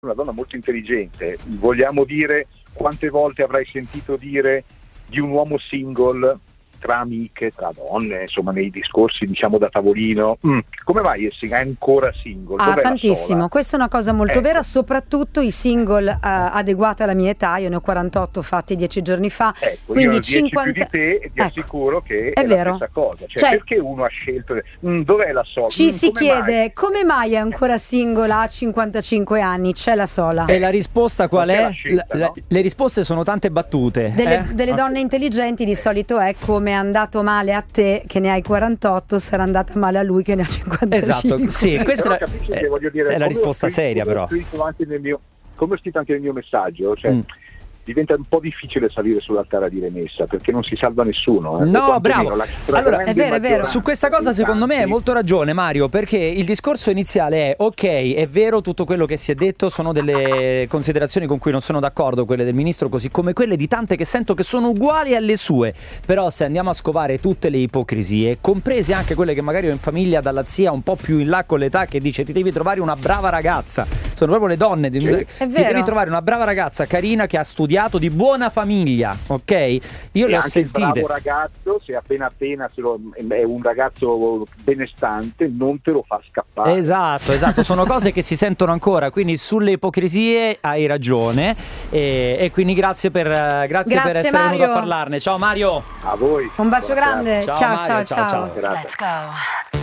una donna molto intelligente. Vogliamo dire quante volte avrai sentito dire di un uomo single tra amiche, tra donne, insomma nei discorsi diciamo da tavolino, come mai è ancora single? Dov'è Tantissimo, questa è una cosa molto vera, soprattutto i single adeguati alla mia età. Io ne ho 48 fatti 10 giorni fa, quindi io 50 più di te e ti assicuro che è vero. La stessa cosa, cioè perché uno ha scelto dov'è la sola? Ci si chiede come mai è ancora single a 55 anni, c'è la sola. E la risposta qual è? Scelta, no? Le risposte sono tante battute. Delle donne intelligenti di solito è come è andato male a te che ne hai 48, sarà andata male a lui che ne ha 55. Esatto, sì, questa è la risposta seria, però. Come ho scritto anche nel mio messaggio, cioè diventa un po' difficile salire sull'altare a dire messa, perché non si salva nessuno. No, bravo. Allora, è vero. Su questa cosa secondo me hai molto ragione, Mario, perché il discorso iniziale è ok, è vero tutto quello che si è detto, sono delle considerazioni con cui non sono d'accordo, quelle del ministro, così come quelle di tante che sento che sono uguali alle sue. Però se andiamo a scovare tutte le ipocrisie, comprese anche quelle che magari ho in famiglia dalla zia un po' più in là con l'età, che dice ti devi trovare una brava ragazza, sono proprio le donne, ti devi trovare una brava ragazza carina che ha studiato, di buona famiglia, ok? Io le ho sentite. Il bravo ragazzo, se appena è un ragazzo benestante, non te lo fa scappare. Esatto, sono cose che si sentono ancora, quindi sulle ipocrisie hai ragione e quindi grazie per essere venuto a parlarne. Ciao Mario. A voi. Un bacio grande. Ciao. Ciao. Grazie. Let's go.